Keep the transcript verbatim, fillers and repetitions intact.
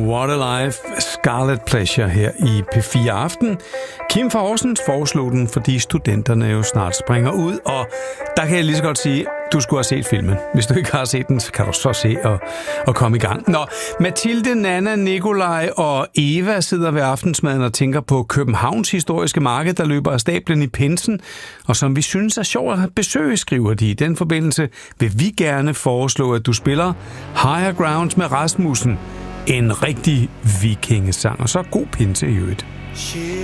What a Life, Scarlet Pleasure her i P fire Aften. Kim fra Horsens foreslog den, fordi studenterne jo snart springer ud, og der kan jeg lige så godt sige, du skulle have set filmen. Hvis du ikke har set den, så kan du så se og, og komme i gang. Nå, Mathilde, Nana, Nikolaj og Eva sidder ved aftensmaden og tænker på Københavns historiske marked, der løber af stablen i pinsen, og som vi synes er sjovt at besøge, skriver de. I den forbindelse vil vi gerne foreslå, at du spiller Higher Grounds med Rasmussen. En rigtig vikingesang, og så god pinse i øvrigt.